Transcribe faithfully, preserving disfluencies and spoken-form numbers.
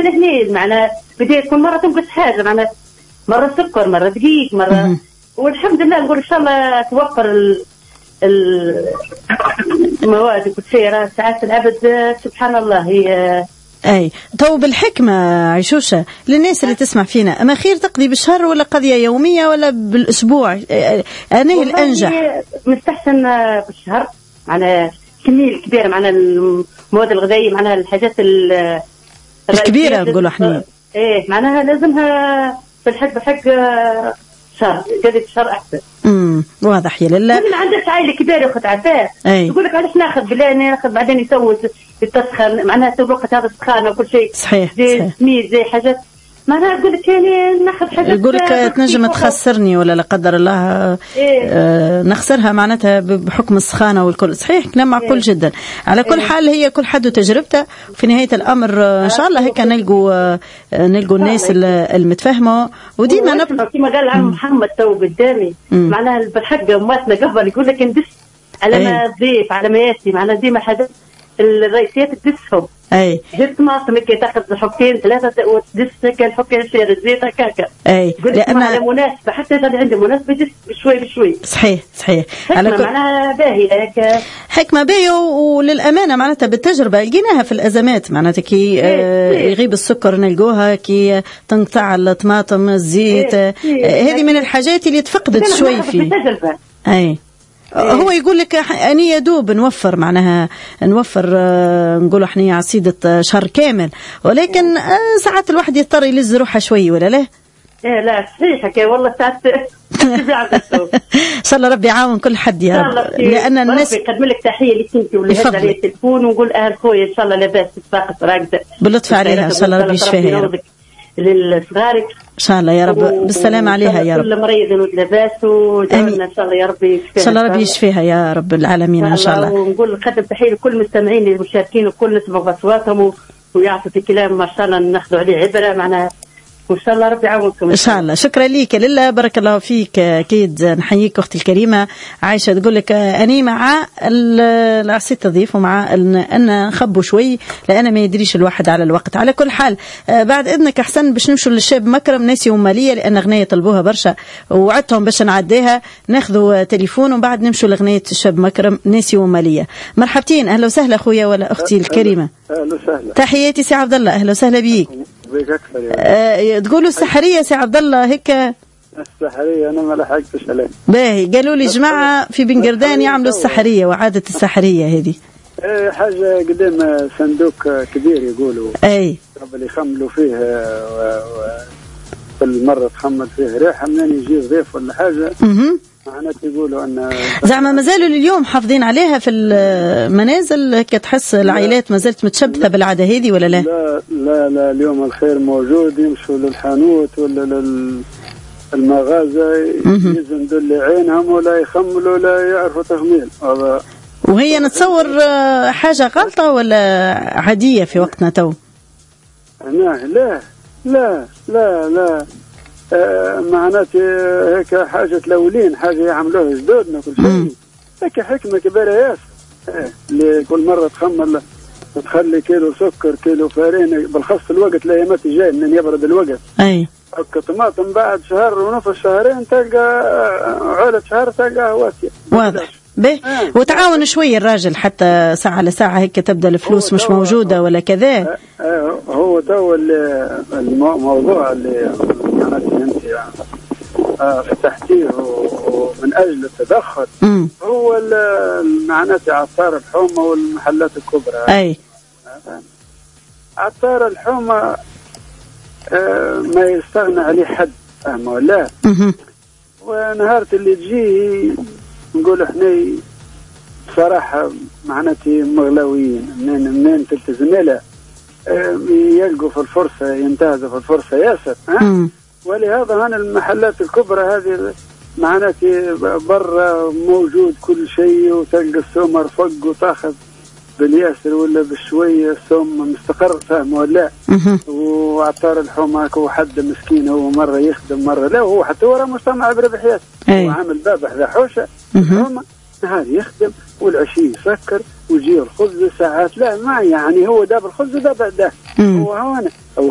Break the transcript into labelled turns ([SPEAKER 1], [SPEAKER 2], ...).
[SPEAKER 1] من هنا معنا بديت كل مرة تنقص حاجة معنا مرة سكر مرة دقيق مرة، والحمد لله نقول إن شاء الله توفر ال المواد وكل شيء. راه ساعات العبد سبحان الله هي.
[SPEAKER 2] اي تو بالحكمه عيشوشه للناس اللي تسمع فينا، اما خير تقضي بالشهر ولا قضيه يوميه ولا بالاسبوع؟ انا هي الانجح
[SPEAKER 1] مستحسن بالشهر معنا كميه كبيره معنا المواد الغذائيه معنا الحاجات
[SPEAKER 2] الكبيره نقولوا احنا
[SPEAKER 1] ايه معناها لازمها بالحق بحق شهر قضية شهر احسن.
[SPEAKER 2] امم واضح يا لله.
[SPEAKER 1] ما عندك عائله كبيره ياخذ عفاه يقول لك علاش ناخذ بلا ناخذ بعدين يسوي التسخن معناها الوقت هذا السخانه وكل شيء
[SPEAKER 2] صحيح
[SPEAKER 1] زي سميد زي حاجات معناها تقول لك يعني ناخذ حاجات
[SPEAKER 2] يقول لك تنجم تخسرني ولا لا قدر الله إيه؟ آه نخسرها معناتها بحكم السخانه والكل. صحيح كلام معقول إيه؟ جدا. على كل إيه؟ حال هي كل حد وتجربته. في نهايه الامر ان شاء الله هيك نلقوا نلقوا الناس المتفاهمه وديما
[SPEAKER 1] نبقى كما قال عم محمد تو قدامي معناها بالحق اماتنا قبل يقول لك ندس على ما إيه؟ ضيف على ما ياتي معناها ديما حاجات الرئيسيات تدسهم.
[SPEAKER 2] اي
[SPEAKER 1] جبت طماطم كي تاخذ حبتين ثلاثه وتدس كان حبتين شير زيت هكاكا.
[SPEAKER 2] اي
[SPEAKER 1] لان على مناسبه حتى اذا عندي مناسبه جس بشوي بشوي.
[SPEAKER 2] صحيح صحيح.
[SPEAKER 1] على كل معناها باهيه هيك
[SPEAKER 2] حكمه باهيه وللامانه معناتها بالتجربه لقيناها في الازمات معناتها كي آه يغيب السكر نلقوها كي تنقطع الطماطم الزيت آه هذه من الحاجات اللي تفقدت شوي في اي هو يقول لك أنا يدوب نوفر معناها نوفر نقول احنا عصيدة شهر كامل ولكن ساعات الواحد يضطر يلز روحه شوي ولا لا؟
[SPEAKER 1] ايه لا صحيح كي والله ساعات
[SPEAKER 2] ان شاء الله ربي يعاون كل حد يا رب لان الناس
[SPEAKER 1] يقدم لك تحيه لك انت واللي هز عليه التليفون ونقول اهل خويا ان شاء الله لاباس تفاقس راقده
[SPEAKER 2] باللطف عليها ان شاء الله ربي يشفيها يا رب
[SPEAKER 1] للصغارك
[SPEAKER 2] ان شاء الله يا رب بالسلامه عليها يا رب
[SPEAKER 1] كل مريض ولاباس ودعونا ان شاء الله يا رب يشفيها
[SPEAKER 2] ان شاء الله ربي يشفيها يا رب العالمين ان شاء الله.
[SPEAKER 1] ونقول نقدم تحيه لكل المستمعين المشاركين وكل نسمع اصواتهم ويعطوا في كلام ما شاء الله ناخذوا عليه عبره معنا وإن شاء الله ربي يعاونكم
[SPEAKER 2] إن شاء الله. شكرا ليك لله بارك الله فيك. أكيد نحييك أختي الكريمة عايشة تقول لك أني مع العصير تضيف ومع أن نخبوا شوي لأن ما يدريش الواحد على الوقت. على كل حال بعد إذنك أحسن باش نمشوا للشاب مكرم ناسي ومالية لأن أغنية طلبوها برشا ووعدتهم باش نعديها ناخذوا تليفون وبعد نمشوا لأغنية الشاب مكرم ناسي ومالية. مرحبتين أهلا وسهلا أخويا ولا أختي الكريمة.
[SPEAKER 3] أهلا وسهلا.
[SPEAKER 2] تحياتي سي عبد الله أهلا وسهلا بيك. أه تقولوا السحرية سي عبد الله هيك؟
[SPEAKER 3] السحرية أنا ما لحقتش عليه.
[SPEAKER 2] باهي قالوا لي جماعة في بن قردان يعملوا السحرية وعادة السحرية هذه.
[SPEAKER 3] إيه حاجة قدام صندوق كبير يقولوا.
[SPEAKER 2] أي.
[SPEAKER 3] قبل يخملوا فيه و... و... كل مرة تخمل فيه ريحة منين يجي ضيف ولا حاجة.
[SPEAKER 2] اها.
[SPEAKER 3] معناته يقولوا أن
[SPEAKER 2] زعما مازالوا لليوم حافظين عليها في المنازل كتحس العائلات ما زالت متشبثة بالعادة هذه ولا لا؟
[SPEAKER 3] لا لا لا اليوم الخير موجود يمشوا للحانوت ولا للمغازة يزندوا اللي عينهم ولا يخملوا ولا يعرفوا تخميل. هذا
[SPEAKER 2] وهي نتصور حاجة غلطة ولا عادية في وقتنا تو؟
[SPEAKER 3] لا لا لا لا لا آه معناته هيك حاجة الأولين حاجة يعملوها جدودنا كل شيء هيك حكمة كبيرة ياسر آه. اللي كل مرة تخمل تخلي كيلو سكر كيلو فارين بالخص الوقت الأيامات الجاية من يبرد الوقت.
[SPEAKER 2] أي.
[SPEAKER 3] طماطم بعد شهر ونص شهرين تلقى عولة شهر تلقى واسية.
[SPEAKER 2] واضح. به آه. وتعاون شوي الراجل حتى ساعة لساعة هيك تبدأ الفلوس مش موجودة ولا كذا.
[SPEAKER 3] آه. آه. هو تو الموضوع اللي معناته انت يعني آه فتحتيه ومن اجل التدخل
[SPEAKER 2] م.
[SPEAKER 3] هو معناته عطار الحومه والمحلات الكبرى.
[SPEAKER 2] اي
[SPEAKER 3] آه. عطار الحومه آه ما يستغنى عليه حد فاهمه ولا ونهارة اللي تجي نقول احنا صراحه معناته مغلويين منين منين تلتزم له يلقوا في الفرصة ينتهزوا في الفرصة ياسر ها؟ ولهذا هنا المحلات الكبرى هذه معناتي برا موجود كل شيء وتلقى السوم مرفق وتاخذ بالياسر ولا بشوية السوم مستقر فاهم ولا وعطار الحومة هو حد مسكين هو مرة يخدم مرة لا هو حتى ورا مجتمع بربح ياسر هو عامل باب حذا حوشة الحومة نهار يخدم والعشي يسكر ويجي الخبز ساعات لا ما يعني هو داب الخبز وداب ده هو هون